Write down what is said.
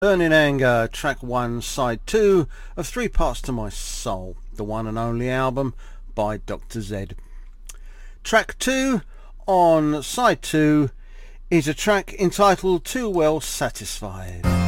Burning Anger, track 1, side 2 of Three Parts to My Soul, the one and only album by Dr. Z. Track 2 on side 2 is a track entitled Too Well Satisfied.